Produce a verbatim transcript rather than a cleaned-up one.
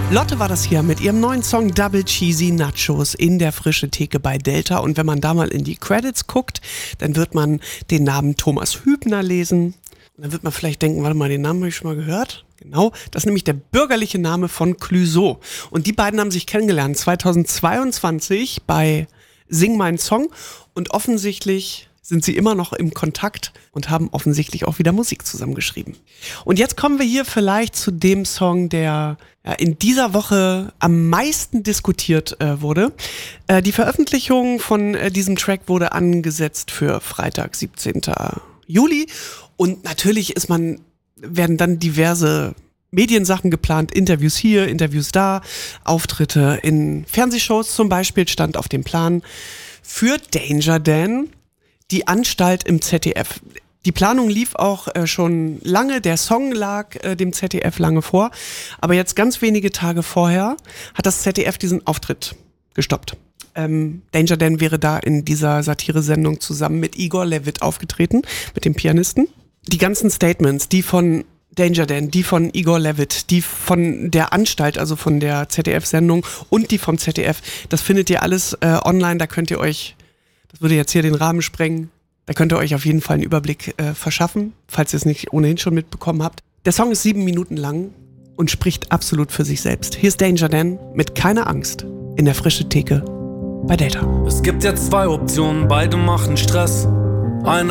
Lotte war das hier mit ihrem neuen Song Double Cheesy Nachos in der frischen Theke bei Delta. Und wenn man da mal in die Credits guckt, dann wird man den Namen Thomas Hübner lesen. Und dann wird man vielleicht denken, warte mal, den Namen habe ich schon mal gehört. Genau, das ist nämlich der bürgerliche Name von Clouseau. Und die beiden haben sich kennengelernt zweitausendzweiundzwanzig bei Sing meinen Song. Und offensichtlich sind sie immer noch im Kontakt und haben offensichtlich auch wieder Musik zusammengeschrieben. Und jetzt kommen wir hier vielleicht zu dem Song, der ja, in dieser Woche am meisten diskutiert äh, wurde. Äh, die Veröffentlichung von äh, diesem Track wurde angesetzt für Freitag, siebzehnten Juli. Und natürlich ist man, werden dann diverse Mediensachen geplant, Interviews hier, Interviews da, Auftritte in Fernsehshows zum Beispiel stand auf dem Plan für Danger Dan. Die Anstalt im Z D F. Die Planung lief auch äh, schon lange, der Song lag äh, dem Z D F lange vor, aber jetzt ganz wenige Tage vorher hat das Z D F diesen Auftritt gestoppt. Ähm, Danger Dan wäre da in dieser Satire-Sendung zusammen mit Igor Levit aufgetreten, mit dem Pianisten. Die ganzen Statements, die von Danger Dan, die von Igor Levit, die von der Anstalt, also von der Z D F-Sendung und die vom Z D F, das findet ihr alles äh, online, da könnt ihr euch, das würde jetzt hier den Rahmen sprengen, da könnt ihr euch auf jeden Fall einen Überblick äh, verschaffen, falls ihr es nicht ohnehin schon mitbekommen habt. Der Song ist sieben Minuten lang und spricht absolut für sich selbst. Hier ist Danger Dan mit Keine Angst in der frischen Theke bei Delta. Es gibt jetzt zwei Optionen, beide machen Stress. Eine